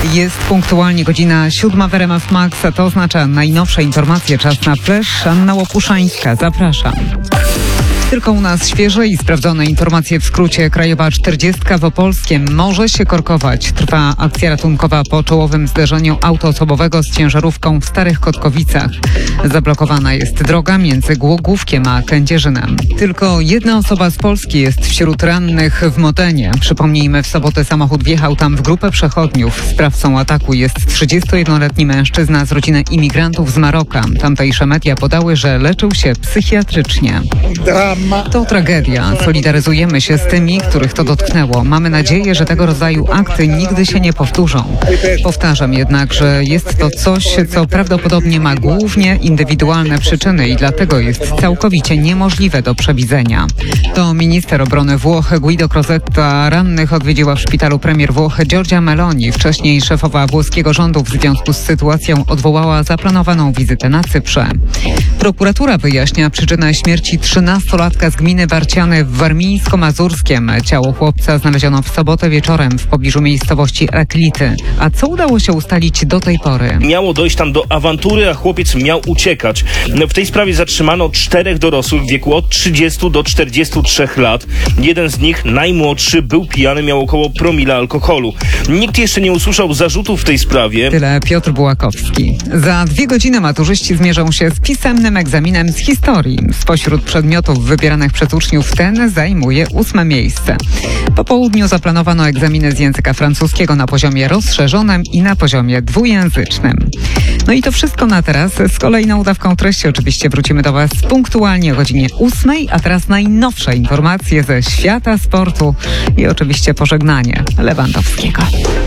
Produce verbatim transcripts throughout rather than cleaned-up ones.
Jest punktualnie godzina siódma w R M F Max, a to oznacza najnowsze informacje. Czas na flash. Anna Łopuszańska, zapraszam. Tylko u nas świeże i sprawdzone informacje w skrócie. Krajowa czterdziestka w Opolskiem może się korkować. Trwa akcja ratunkowa po czołowym zderzeniu auto osobowego z ciężarówką w Starych Kotkowicach. Zablokowana jest droga między Głogówkiem a Kędzierzynem. Tylko jedna osoba z Polski jest wśród rannych w Motenie. Przypomnijmy, w sobotę samochód wjechał tam w grupę przechodniów. Sprawcą ataku jest trzydziestojednoletni mężczyzna z rodziny imigrantów z Maroka. Tamtejsze media podały, że leczył się psychiatrycznie. To tragedia. Solidaryzujemy się z tymi, których to dotknęło. Mamy nadzieję, że tego rodzaju akty nigdy się nie powtórzą. Powtarzam jednak, że jest to coś, co prawdopodobnie ma głównie indywidualne przyczyny i dlatego jest całkowicie niemożliwe do przewidzenia. To minister obrony Włoch Guido Crosetta rannych odwiedziła w szpitalu premier Włoch Giorgia Meloni. Wcześniej szefowa włoskiego rządu w związku z sytuacją odwołała zaplanowaną wizytę na Cyprze. Prokuratura wyjaśnia przyczynę śmierci trzynastolatka z gminy Warciany w Warmińsko-Mazurskiem. Ciało chłopca znaleziono w sobotę wieczorem w pobliżu miejscowości Raklity. A co udało się ustalić do tej pory? Miało dojść tam do awantury, a chłopiec miał uciekać. W tej sprawie zatrzymano czterech dorosłych w wieku od trzydziestu do czterdziestu trzech lat. Jeden z nich, najmłodszy, był pijany, miał około promila alkoholu. Nikt jeszcze nie usłyszał zarzutów w tej sprawie. Tyle Piotr Bułakowski. Za dwie godziny maturzyści zmierzą się z pisemnym egzaminem z historii. Spośród przedmiotów wybieranych przez uczniów ten zajmuje ósme miejsce. Po południu zaplanowano egzaminy z języka francuskiego na poziomie rozszerzonym i na poziomie dwujęzycznym. No i to wszystko na teraz. Z kolejną dawką treści oczywiście wrócimy do Was punktualnie o godzinie ósmej, a teraz najnowsze informacje ze świata sportu i oczywiście pożegnanie Lewandowskiego.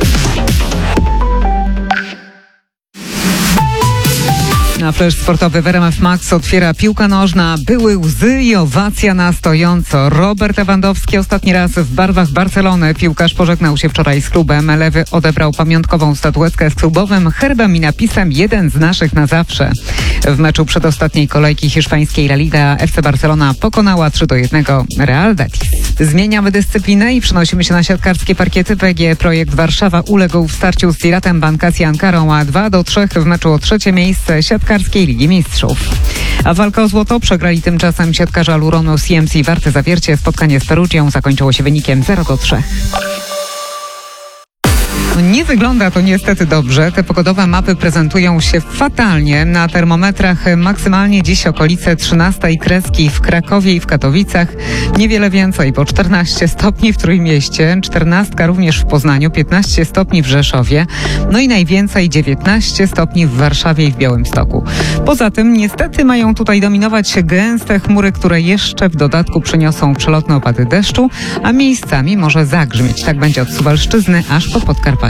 Na flash sportowy w R M F Max otwiera piłka nożna. Były łzy i owacja na stojąco. Robert Lewandowski ostatni raz w barwach Barcelony. Piłkarz pożegnał się wczoraj z klubem. Lewy odebrał pamiątkową statuetkę z klubowym herbem i napisem jeden z naszych na zawsze. W meczu przedostatniej kolejki hiszpańskiej La Liga F C Barcelona pokonała trzy do jednego Real Betis. Zmieniamy dyscyplinę i przenosimy się na siatkarskie parkiety. P G E Projekt Warszawa uległ w starciu z Ziratem Bankasji Ankarą, a dwa do trzech w meczu o trzecie miejsce siatkarskiej Ligi Mistrzów. A walka o złoto przegrali tymczasem siatkarze Aluronu C M C Warte Zawiercie. Spotkanie z Perugią zakończyło się wynikiem zero do trzech. Nie wygląda to niestety dobrze. Te pogodowe mapy prezentują się fatalnie. Na termometrach maksymalnie dziś okolice trzynastej kreski w Krakowie i w Katowicach. Niewiele więcej, bo czternaście stopni w Trójmieście, czternastka również w Poznaniu, piętnaście stopni w Rzeszowie, no i najwięcej dziewiętnaście stopni w Warszawie i w Białymstoku. Poza tym niestety mają tutaj dominować gęste chmury, które jeszcze w dodatku przyniosą przelotne opady deszczu, a miejscami może zagrzmieć. Tak będzie od Suwalszczyzny aż po Podkarpacie.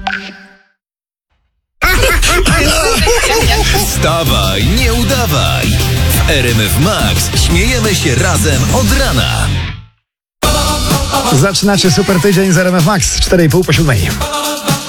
Wstawaj, nie udawaj. W R M F Max śmiejemy się razem od rana. Zaczynacie super tydzień z R M F Max, cztery i pół po siódmej.